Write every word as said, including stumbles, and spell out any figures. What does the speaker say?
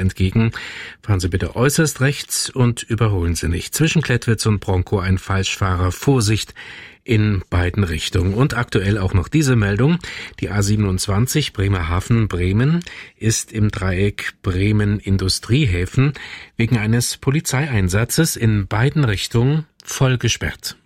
entgegen. Fahren Sie bitte äußerst rechts und überholen Sie nicht. Zwischen Klettwitz und Bronkow ein Falschfahrer. Vorsicht in beiden Richtungen. Und aktuell auch noch diese Meldung. Die A siebenundzwanzig Bremerhaven-Bremen ist im Dreieck Bremen-Industriehäfen wegen eines Polizeieinsatzes in beiden Richtungen voll gesperrt.